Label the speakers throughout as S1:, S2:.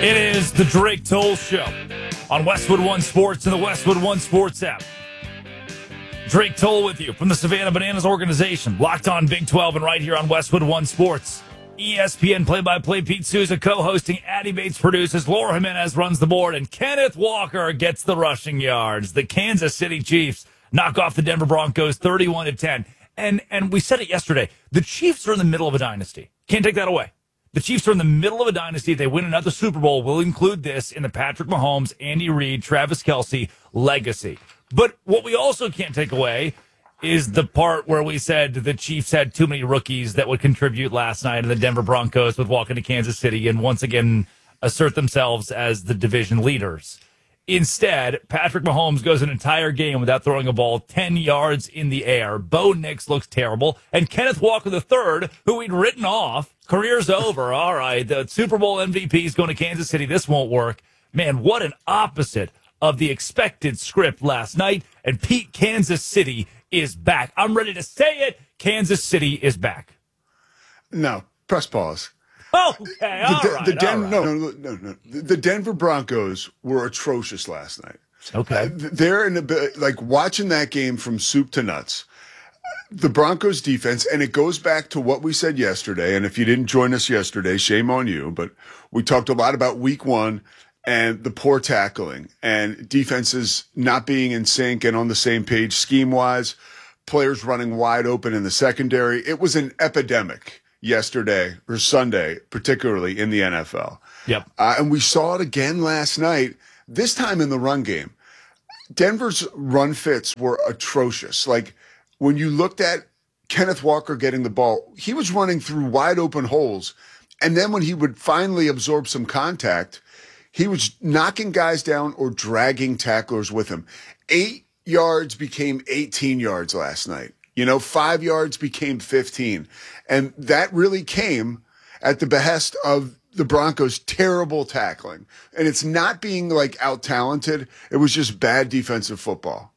S1: It is the Drake Toll Show on Westwood One Sports and the Westwood One Sports app. Drake Toll with you from the Savannah Bananas organization. Locked on Big 12 and right here on Westwood One Sports. ESPN play-by-play Pete Souza co-hosting. Addie Bates produces. Laura Jimenez runs the board. And Kenneth Walker gets the rushing yards. The Kansas City Chiefs knock off the Denver Broncos 31-10. And we said it yesterday. The Chiefs are in the middle of a dynasty. Can't take that away. The Chiefs are in the middle of a dynasty. If they win another Super Bowl, we'll include this in the Patrick Mahomes, Andy Reid, Travis Kelce legacy. But what we also can't take away is the part where we said the Chiefs had too many rookies that would contribute last night, and the Denver Broncos would walk into Kansas City and once again assert themselves as the division leaders. Instead, Patrick Mahomes goes an entire game without throwing a ball 10 yards in the air. Bo Nix looks terrible. And Kenneth Walker III, who we'd written off, career's over. All right, the Super Bowl MVP is going to Kansas City. This won't work. Man, what an opposite of the expected script last night. And Pete, Kansas City is back. I'm ready to say it. Kansas City is back.
S2: No, press pause.
S1: Okay, all right.
S2: No. The Denver Broncos were atrocious last night.
S1: Okay.
S2: They're like watching that game from soup to nuts. The Broncos defense, and it goes back to what we said yesterday, and if you didn't join us yesterday, shame on you, but we talked a lot about week one and the poor tackling and defenses not being in sync and on the same page scheme-wise, players running wide open in the secondary. It was an epidemic yesterday or Sunday, particularly in the NFL.
S1: Yep.
S2: And we saw it again last night, this time in the run game. Denver's run fits were atrocious. Like, when you looked at Kenneth Walker getting the ball, he was running through wide open holes. And then when he would finally absorb some contact, he was knocking guys down or dragging tacklers with him. 8 yards became 18 yards last night. 5 yards became 15. And that really came at the behest of the Broncos' terrible tackling. And it's not being like out-talented. It was just bad defensive football.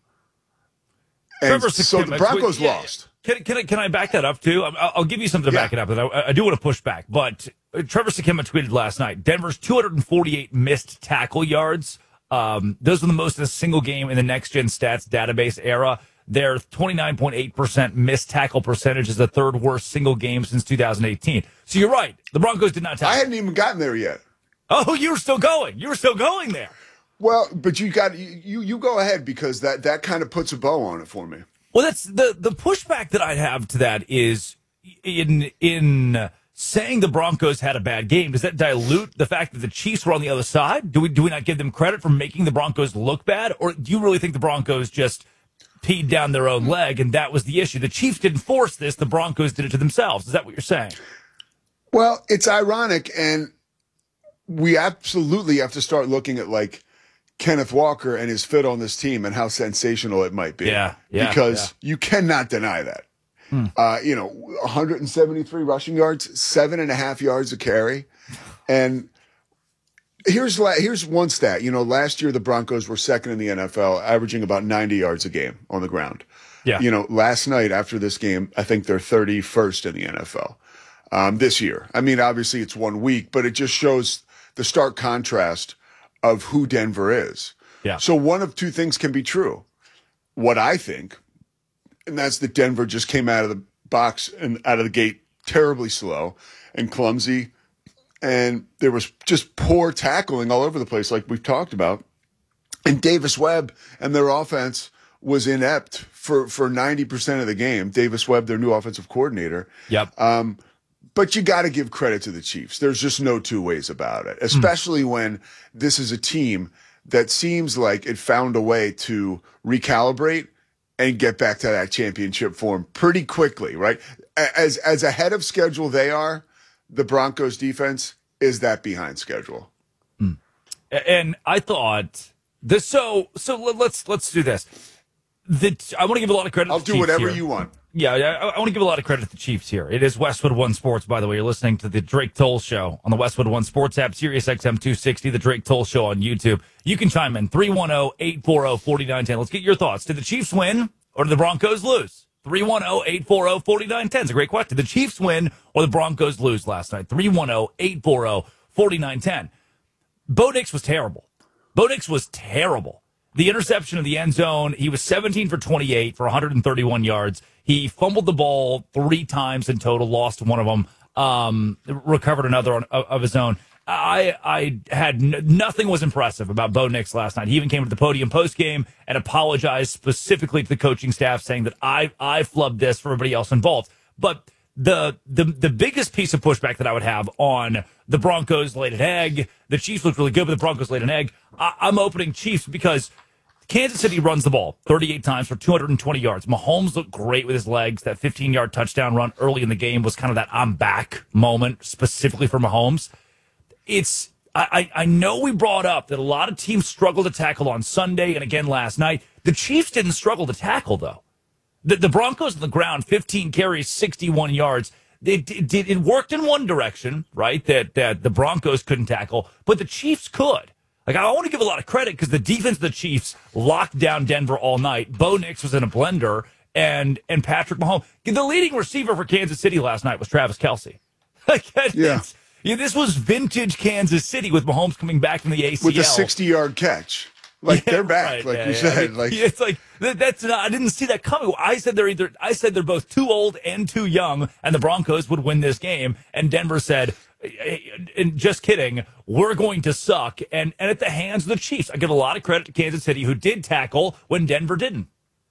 S2: And so the Broncos lost.
S1: Can I back that up too? I'll give you something to back it up. And I do want to push back. But Trevor Sikima tweeted last night, Denver's 248 missed tackle yards. Those are the most in a single game in the Next Gen Stats database era. Their 29.8% missed tackle percentage is the third worst single game since 2018. So you're right. The Broncos did not tackle.
S2: I hadn't even gotten there yet.
S1: Oh, you were still going. You were still going there.
S2: Well, but you go ahead because that kind of puts a bow on it for me.
S1: Well, that's the pushback that I'd have to that is in saying the Broncos had a bad game. Does that dilute the fact that the Chiefs were on the other side? Do we not give them credit for making the Broncos look bad, or do you really think the Broncos just peed down their own leg and that was the issue? The Chiefs didn't force this; the Broncos did it to themselves. Is that what you're saying?
S2: Well, it's ironic, and we absolutely have to start looking at like Kenneth Walker and his fit on this team and how sensational it might be.
S1: Yeah.
S2: Because you cannot deny that. 173 rushing yards, 7.5 yards a carry. And here's one stat. Last year the Broncos were second in the NFL, averaging about 90 yards a game on the ground.
S1: Yeah.
S2: Last night after this game, I think they're 31st in the NFL this year. I mean, obviously it's 1 week, but it just shows the stark contrast of who Denver is.
S1: Yeah.
S2: So one of two things can be true. What I think, and that's that Denver just came out of the box and out of the gate terribly slow and clumsy, and there was just poor tackling all over the place like we've talked about. And Davis Webb and their offense was inept for 90% of the game. Davis Webb, their new offensive coordinator.
S1: Yep.
S2: But you got to give credit to the Chiefs. There's just no two ways about it, especially when this is a team that seems like it found a way to recalibrate and get back to that championship form pretty quickly, right? As ahead of schedule they are, the Broncos defense is that behind schedule.
S1: And I thought this. So let's do this. I want to give a lot of credit.
S2: I'll
S1: to
S2: do
S1: Chiefs
S2: whatever
S1: here.
S2: you want.
S1: Yeah, I want to give a lot of credit to the Chiefs here. It is Westwood One Sports, by the way. You're listening to the Drake Toll Show on the Westwood One Sports app, Sirius XM 260, the Drake Toll Show on YouTube. You can chime in, 310-840-4910. Let's get your thoughts. Did the Chiefs win or did the Broncos lose? 310-840-4910 is a great question. Did the Chiefs win or the Broncos lose last night? 310-840-4910. Bo Nix was terrible. Bo Nix was terrible. The interception in the end zone, he was 17 for 28 for 131 yards. He fumbled the ball 3 times in total, lost one of them, recovered another of his own. I had nothing was impressive about Bo Nix last night. He even came to the podium post-game and apologized specifically to the coaching staff, saying that I flubbed this for everybody else involved. But the biggest piece of pushback that I would have on the Broncos laid an egg. The Chiefs looked really good, but the Broncos laid an egg. I'm opening Chiefs because Kansas City runs the ball 38 times for 220 yards. Mahomes looked great with his legs. That 15-yard touchdown run early in the game was kind of that I'm back moment specifically for Mahomes. I know we brought up that a lot of teams struggle to tackle on Sunday and again last night. The Chiefs didn't struggle to tackle, though. The Broncos on the ground, 15 carries, 61 yards. It worked in one direction, right, that the Broncos couldn't tackle, but the Chiefs could. Like, I want to give a lot of credit because the defense of the Chiefs locked down Denver all night. Bo Nix was in a blender, and Patrick Mahomes. The leading receiver for Kansas City last night was Travis Kelce. Yeah, this was vintage Kansas City with Mahomes coming back from the ACL.
S2: With a 60-yard catch. Like, they're back,
S1: right,
S2: you said.
S1: It's like, that's not, I didn't see that coming. I said they're both too old and too young, and the Broncos would win this game. And Denver said, and just kidding, we're going to suck. And at the hands of the Chiefs, I give a lot of credit to Kansas City, who did tackle when Denver didn't.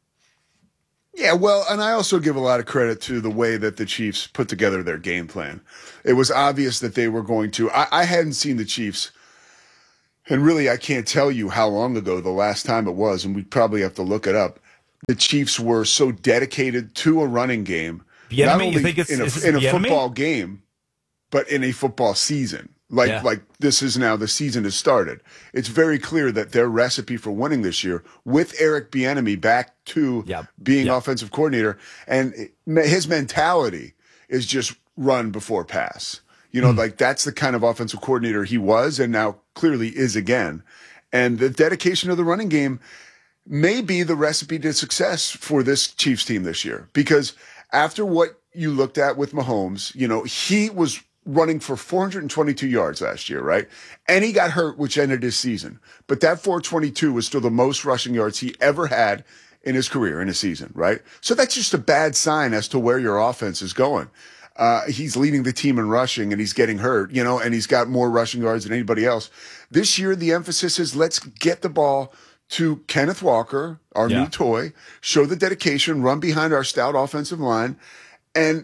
S2: Yeah, well, and I also give a lot of credit to the way that the Chiefs put together their game plan. It was obvious that they were going to. I hadn't seen the Chiefs, and really I can't tell you how long ago the last time it was, and we'd probably have to look it up. The Chiefs were so dedicated to a running game, not only in a football game, but in a football season. Like this is now the season has started. It's very clear that their recipe for winning this year, with Eric Bieniemy back to being offensive coordinator, and his mentality is just run before pass. You know, like that's the kind of offensive coordinator he was and now clearly is again. And the dedication of the running game may be the recipe to success for this Chiefs team this year. Because after what you looked at with Mahomes, you know, he was running for 422 yards last year, right? And he got hurt, which ended his season. But that 422 was still the most rushing yards he ever had in his career, in a season, right? So that's just a bad sign as to where your offense is going. He's leading the team in rushing and he's getting hurt, you know, and he's got more rushing yards than anybody else. This year, the emphasis is let's get the ball to Kenneth Walker, our new toy, show the dedication, run behind our stout offensive line. And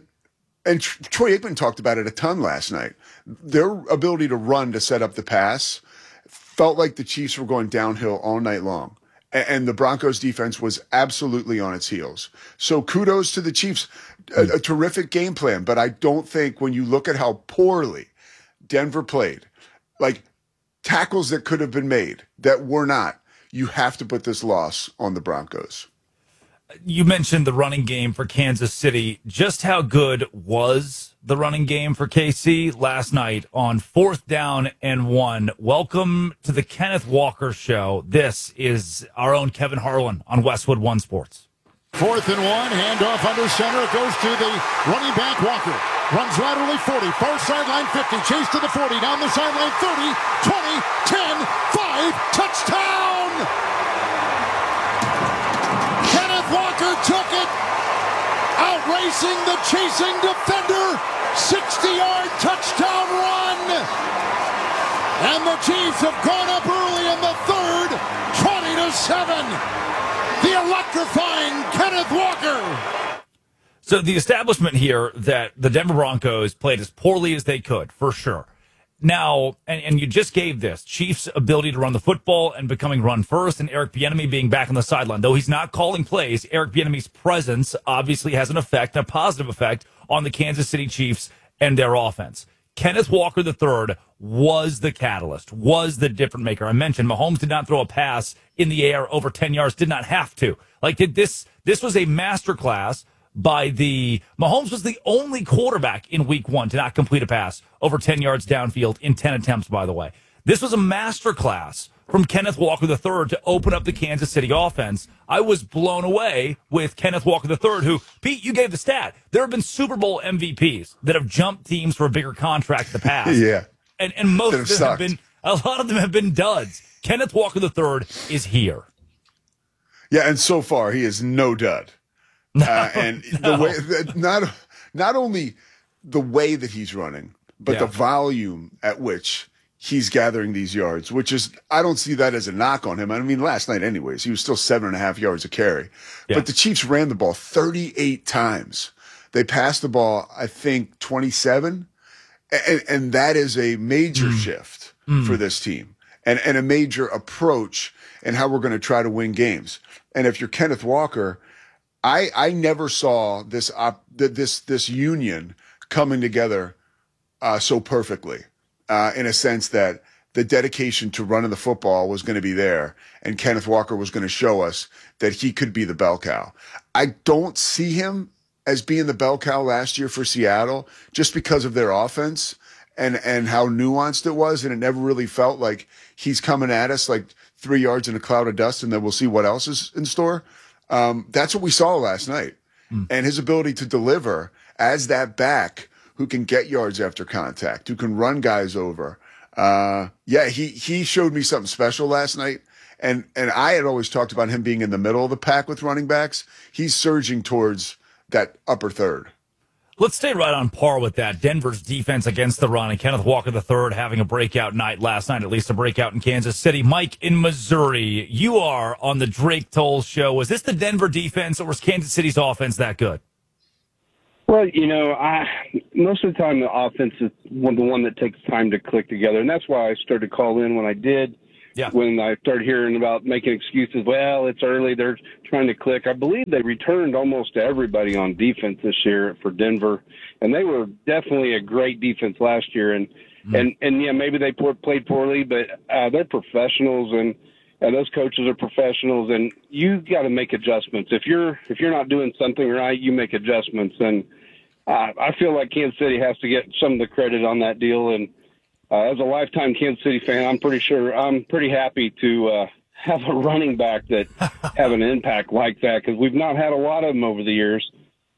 S2: Troy Aikman talked about it a ton last night. Their ability to run to set up the pass felt like the Chiefs were going downhill all night long. And the Broncos defense was absolutely on its heels. So kudos to the Chiefs. A terrific game plan. But I don't think when you look at how poorly Denver played, like tackles that could have been made that were not, you have to put this loss on the Broncos.
S1: You mentioned the running game for Kansas City. Just how good was the running game for KC last night on 4th down and 1? Welcome to the Kenneth Walker Show. This is our own Kevin Harlan on Westwood One Sports.
S3: 4th and 1, handoff under center. It goes to the running back, Walker. Runs laterally 40, far sideline 50, chase to the 40, down the sideline 30, 20, 10, 5, touchdown! Kenneth Walker took it, outracing the chasing defender, 60-yard touchdown run! And the Chiefs have gone up early in the third, 20-7. The electrifying Kenneth Walker.
S1: So the establishment here that the Denver Broncos played as poorly as they could, for sure. Now, and you just gave this, Chiefs' ability to run the football and becoming run first, and Eric Bieniemy being back on the sideline. Though he's not calling plays, Eric Bieniemy's presence obviously has an effect, a positive effect, on the Kansas City Chiefs and their offense. Kenneth Walker III was the catalyst, was the difference maker. I mentioned Mahomes did not throw a pass in the air over 10 yards, did not have to. This was a masterclass by Mahomes was the only quarterback in week 1 to not complete a pass over 10 yards downfield in 10 attempts, by the way. This was a masterclass from Kenneth Walker III to open up the Kansas City offense. I was blown away with Kenneth Walker III, who, Pete, you gave the stat. There have been Super Bowl MVPs that have jumped teams for a bigger contract in the past.
S2: Yeah.
S1: And most of them have been, A lot of them have been duds. Kenneth Walker III is here.
S2: Yeah, and so far he is no dud. And the way not only the way that he's running, but the volume at which he's gathering these yards, which is, I don't see that as a knock on him. I mean, last night anyways, he was still 7.5 yards a carry. Yeah. But the Chiefs ran the ball 38 times. They passed the ball, I think, 27. And that is a major shift for this team and a major approach in how we're going to try to win games. And if you're Kenneth Walker, I never saw this union coming together so perfectly, in a sense that the dedication to running the football was going to be there, and Kenneth Walker was going to show us that he could be the bell cow. I don't see him as being the bell cow last year for Seattle, just because of their offense and how nuanced it was, and it never really felt like he's coming at us like 3 yards in a cloud of dust, and then we'll see what else is in store. That's what we saw last night, and his ability to deliver as that back who can get yards after contact, who can run guys over. He showed me something special last night. And I had always talked about him being in the middle of the pack with running backs. He's surging towards that upper third.
S1: Let's stay right on par with that. Denver's defense against the run, and Kenneth Walker III having a breakout night last night, at least a breakout in Kansas City. Mike in Missouri, you are on the Drake Toll Show. Was this the Denver defense, or was Kansas City's offense that good?
S4: Well, most of the time the offense is the one that takes time to click together, and that's why I started to call in when I did. Yeah. When I started hearing about making excuses, well, it's early, they're trying to click. I believe they returned almost everybody on defense this year for Denver, and they were definitely a great defense last year. And maybe they played poorly, but they're professionals, and those coaches are professionals, and you got to make adjustments. If you're not doing something right, you make adjustments. And I feel like Kansas City has to get some of the credit on that deal. And as a lifetime Kansas City fan, I'm pretty happy to have a running back that have an impact like that, because we've not had a lot of them over the years.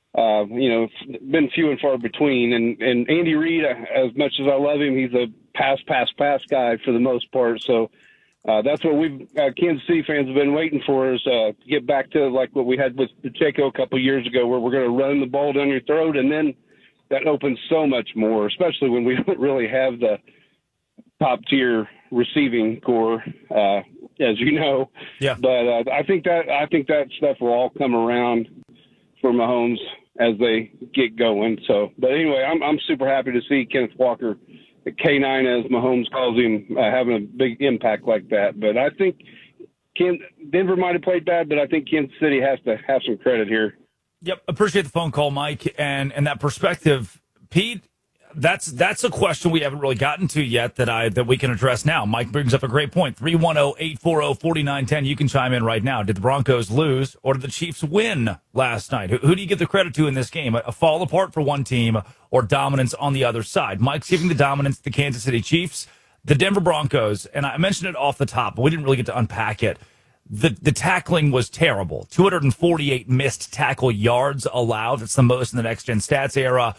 S4: It's been few and far between. And Andy Reid, as much as I love him, he's a pass guy for the most part. So that's what we've Kansas City fans have been waiting for, is to get back to like what we had with Pacheco a couple years ago, where we're going to run the ball down your throat, and then that opens so much more, especially when we don't really have the top-tier receiving core, as you know. Yeah. But I think that stuff will all come around for Mahomes as they get going. So, but anyway, I'm super happy to see Kenneth Walker, K9 as Mahomes calls him, having a big impact like that. But I think Denver might have played bad, but I think Kansas City has to have some credit here.
S1: Yep, appreciate the phone call, Mike, and that perspective, Pete. That's a question we haven't really gotten to yet that we can address now. Mike brings up a great point. 310-840-4910. You can chime in right now. Did the Broncos lose, or did the Chiefs win last night? Who do you give the credit to in this game? A fall apart for one team or dominance on the other side? Mike's giving the dominance to the Kansas City Chiefs. The Denver Broncos, and I mentioned it off the top, but we didn't really get to unpack it. The tackling was terrible. 248 missed tackle yards allowed. That's the most in the Next Gen Stats era.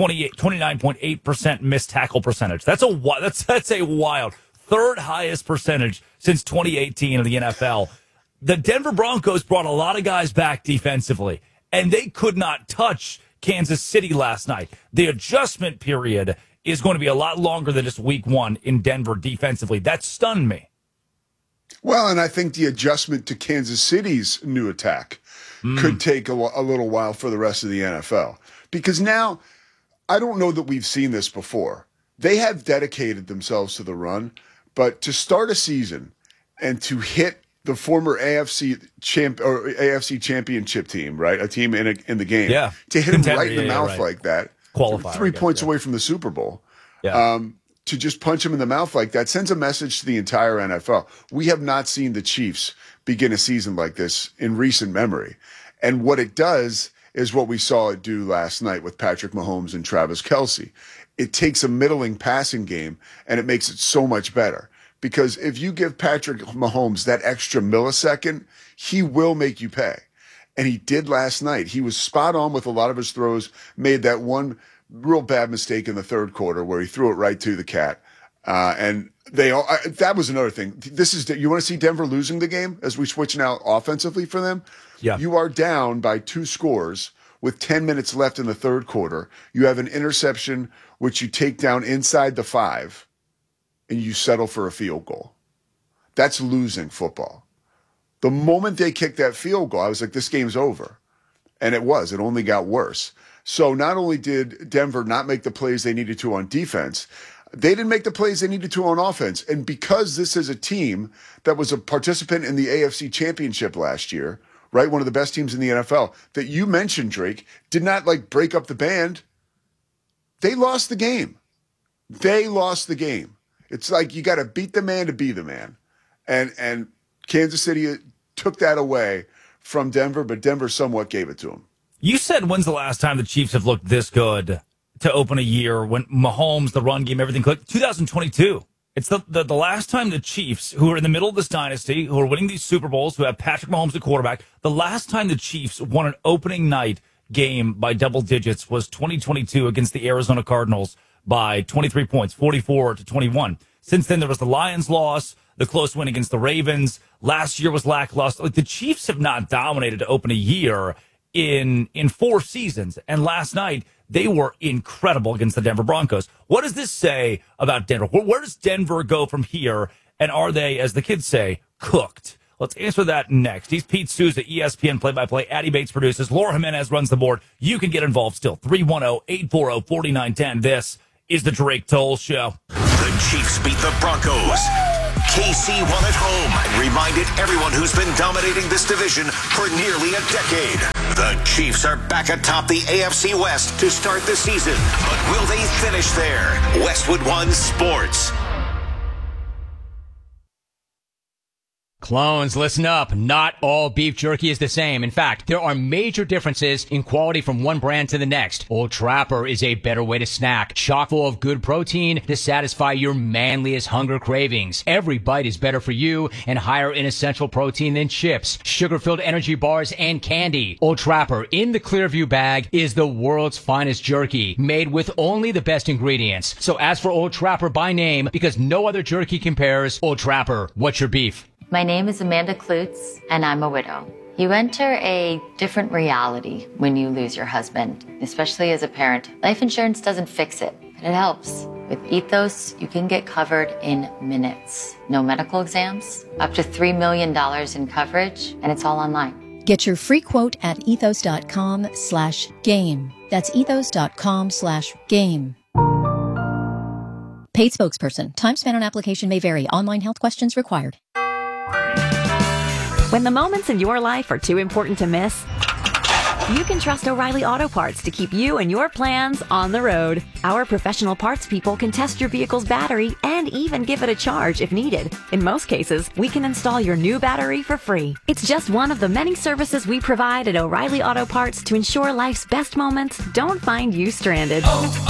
S1: 29.8% missed tackle percentage. That's a wild third highest percentage since 2018 in the NFL. The Denver Broncos brought a lot of guys back defensively, and they could not touch Kansas City last night. The adjustment period is going to be a lot longer than just week one in Denver defensively. That stunned me.
S2: Well, and I think the adjustment to Kansas City's new attack could take a little while for the rest of the NFL, because now I don't know that we've seen this before. They have dedicated themselves to the run, but to start a season and to hit the former AFC championship team, right? A team in the game, to hit him right in the mouth like that, qualifier, 3 points away from the Super Bowl. Yeah. To just punch him in the mouth like that sends a message to the entire NFL. We have not seen the Chiefs begin a season like this in recent memory. And what it does is what we saw it do last night with Patrick Mahomes and Travis Kelce. It takes a middling passing game and it makes it so much better. Because if you give Patrick Mahomes that extra millisecond, he will make you pay. And he did last night. He was spot on with a lot of his throws, made that one real bad mistake in the third quarter where he threw it right to the cat. And That was another thing. You want to see Denver losing the game as we switch now offensively for them?
S1: Yeah.
S2: You are down by 2 scores with 10 minutes left in the third quarter. You have an interception, which you take down inside the 5, and you settle for a field goal. That's losing football. The moment they kicked that field goal, I was like, this game's over. And it was. It only got worse. So not only did Denver not make the plays they needed to on defense, they didn't make the plays they needed to on offense. And because this is a team that was a participant in the AFC Championship last year, right, one of the best teams in the NFL, that you mentioned, Drake, did not break up the band. They lost the game. It's like you got to beat the man to be the man. And Kansas City took that away from Denver, but Denver somewhat gave it to them.
S1: You said, when's the last time the Chiefs have looked this good to open a year when Mahomes, the run game, everything clicked? 2022. It's the last time the Chiefs, who are in the middle of this dynasty, who are winning these Super Bowls, who have Patrick Mahomes at quarterback, the last time the Chiefs won an opening night game by double digits was 2022 against the Arizona Cardinals by 23 points, 44-21. Since then, there was the Lions loss, the close win against the Ravens. Last year was lackluster. The Chiefs have not dominated to open a year in 4 seasons. And last night, they were incredible against the Denver Broncos. What does this say about Denver? Where does Denver go from here? And are they, as the kids say, cooked? Let's answer that next. He's Pete Souza, ESPN play-by-play. Addie Bates produces. Laura Jimenez runs the board. You can get involved still. 310-840-4910. This is the Drake Toll Show.
S5: The Chiefs beat the Broncos. KC won at home and reminded everyone who's been dominating this division for nearly a decade. The Chiefs are back atop the AFC West to start the season. But will they finish there? Westwood One Sports.
S6: Clones, listen up. Not all beef jerky is the same. In fact, there are major differences in quality from one brand to the next. Old Trapper is a better way to snack, chock full of good protein to satisfy your manliest hunger cravings. Every bite is better for you and higher in essential protein than chips, sugar-filled energy bars, and candy. Old Trapper in the Clearview bag is the world's finest jerky, made with only the best ingredients. So ask for Old Trapper by name because no other jerky compares. Old Trapper, what's your beef?
S7: My name is Amanda Klutz, and I'm a widow. You enter a different reality when you lose your husband, especially as a parent. Life insurance doesn't fix it, but it helps. With Ethos, you can get covered in minutes. No medical exams, up to $3 million in coverage, and it's all online.
S8: Get your free quote at ethos.com/game. That's ethos.com/game. Paid spokesperson. Time spent on application may vary. Online health questions required.
S9: When the moments in your life are too important to miss, you can trust O'Reilly Auto Parts to keep you and your plans on the road. Our professional parts people can test your vehicle's battery and even give it a charge if needed. In most cases, we can install your new battery for free. It's just one of the many services we provide at O'Reilly Auto Parts to ensure life's best moments don't find you stranded.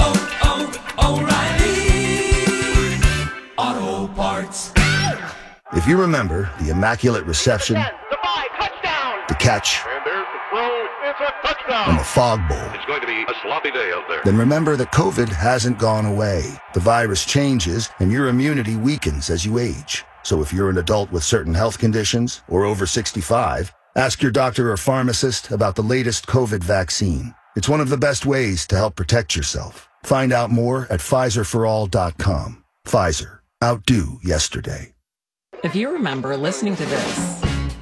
S10: O'Reilly Auto Parts.
S11: If you remember the immaculate reception, the catch,
S3: And there's the throw. It's a touchdown.
S11: and the fog bowl,
S3: It's going to be a sloppy day out there.
S11: then remember that COVID hasn't gone away. The virus changes and your immunity weakens as you age. So if you're an adult with certain health conditions or over 65, ask your doctor or pharmacist about the latest COVID vaccine. It's one of the best ways to help protect yourself. Find out more at PfizerForAll.com. Pfizer. Outdo yesterday.
S12: If you remember listening to this,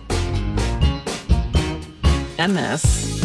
S12: and this,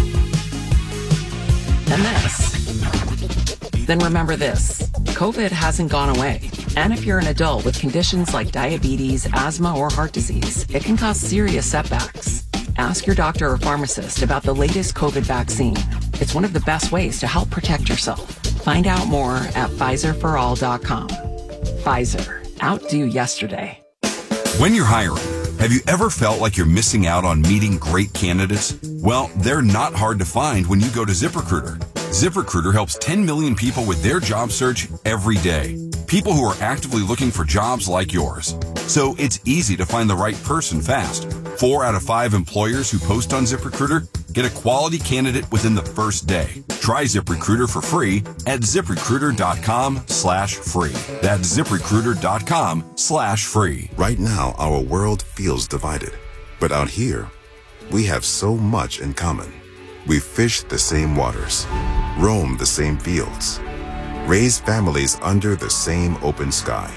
S12: and this, then remember this. COVID hasn't gone away. And if you're an adult with conditions like diabetes, asthma, or heart disease, it can cause serious setbacks. Ask your doctor or pharmacist about the latest COVID vaccine. It's one of the best ways to help protect yourself. Find out more at PfizerForAll.com. Pfizer. Outdo yesterday.
S13: When you're hiring, have you ever felt like you're missing out on meeting great candidates? Well, they're not hard to find when you go to ZipRecruiter. ZipRecruiter helps 10 million people with their job search every day. People who are actively looking for jobs like yours. So it's easy to find the right person fast. 4 out of 5 employers who post on ZipRecruiter get a quality candidate within the first day. Try ZipRecruiter for free at ZipRecruiter.com/free. That's ZipRecruiter.com/free.
S14: Right now, our world feels divided. But out here, we have so much in common. We fish the same waters, roam the same fields, raise families under the same open sky.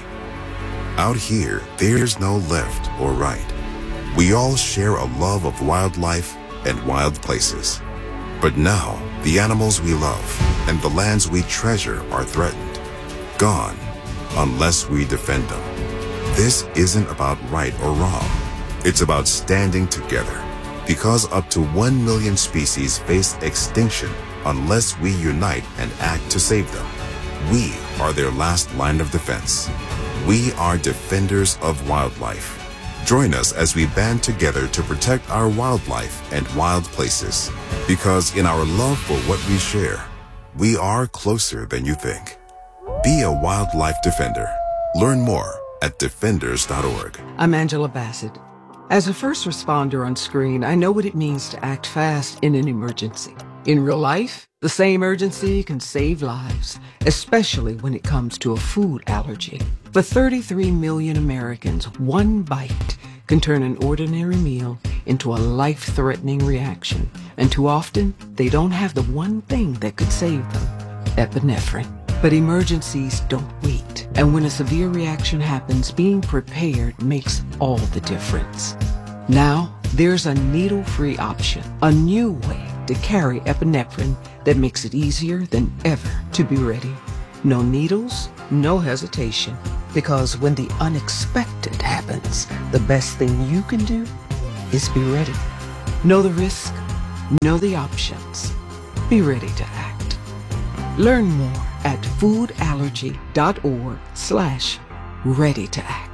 S14: Out here, there's no left or right. We all share a love of wildlife and wild places. But now, the animals we love and the lands we treasure are threatened, gone, unless we defend them. This isn't about right or wrong. It's about standing together, because up to 1 million species face extinction unless we unite and act to save them. We are their last line of defense. We are defenders of wildlife. Join us as we band together to protect our wildlife and wild places. Because in our love for what we share, we are closer than you think. Be a wildlife defender. Learn more at defenders.org.
S15: I'm Angela Bassett. As a first responder on screen, I know what it means to act fast in an emergency. In real life, the same urgency can save lives, especially when it comes to a food allergy. For 33 million Americans, one bite can turn an ordinary meal into a life-threatening reaction. And too often, they don't have the one thing that could save them, epinephrine. But emergencies don't wait. And when a severe reaction happens, being prepared makes all the difference. Now, there's a needle-free option, a new way to carry epinephrine that makes it easier than ever to be ready. No needles, no hesitation. Because when the unexpected happens, the best thing you can do is be ready. Know the risk, know the options. Be ready to act. Learn more at foodallergy.org/ready to act.